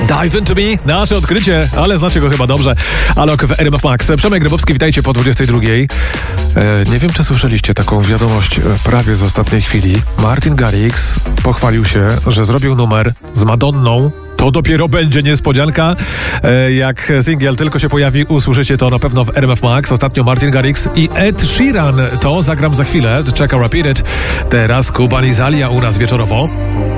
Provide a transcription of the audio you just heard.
Dive Into Me, nasze odkrycie, ale znacie go chyba dobrze. Alok w RMF Max. Przemek Grybowski, witajcie po 22. Nie wiem, czy słyszeliście taką wiadomość prawie z ostatniej chwili. Martin Garrix pochwalił się, że zrobił numer z Madonną. To dopiero będzie niespodzianka. Jak singiel tylko się pojawi, usłyszycie to na pewno w RMF Max. Ostatnio Martin Garrix i Ed Sheeran. To zagram za chwilę. Check and repeat it. Teraz Kuban i Zalia u nas wieczorowo.